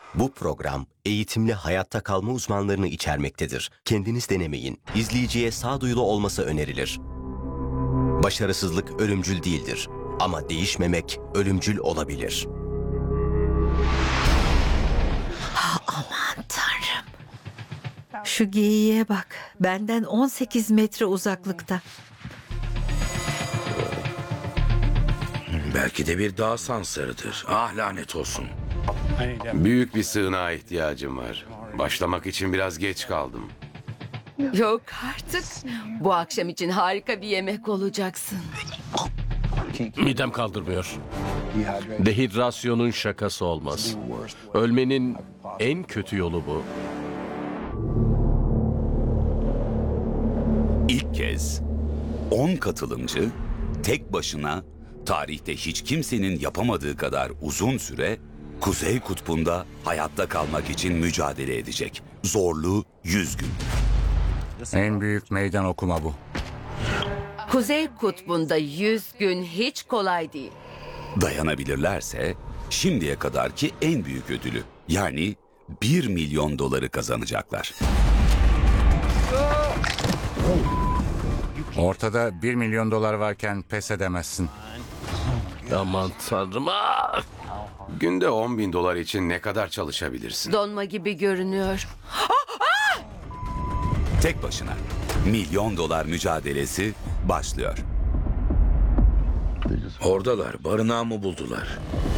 Bu program eğitimli hayatta kalma uzmanlarını içermektedir. Kendiniz denemeyin. İzleyiciye sağduyulu olması önerilir. Başarısızlık ölümcül değildir. Ama değişmemek ölümcül olabilir. Aman Tanrım. Şu geyiğe bak. Benden 18 metre uzaklıkta. Belki de bir dağ sansarıdır. Ah lanet olsun. Büyük bir sığınağa ihtiyacım var. Başlamak için biraz geç kaldım. Yok artık. Bu akşam için harika bir yemek olacaksın. Midem kaldırmıyor. Dehidrasyonun şakası olmaz. Ölmenin en kötü yolu bu. İlk kez 10 katılımcı tek başına tarihte hiç kimsenin yapamadığı kadar uzun süre Kuzey Kutbu'nda hayatta kalmak için mücadele edecek. Zorlu 100 gün. En büyük meydan okuma bu. Kuzey Kutbu'nda 100 gün hiç kolay değil. Dayanabilirlerse şimdiye kadarki en büyük ödülü yani 1 milyon doları kazanacaklar. Ortada 1 milyon dolar varken pes edemezsin. Aman tanrım. Günde 10 bin dolar için ne kadar çalışabilirsin? Donma gibi görünüyor. Tek başına milyon dolar mücadelesi başlıyor. Oradalar, barınağı mı buldular?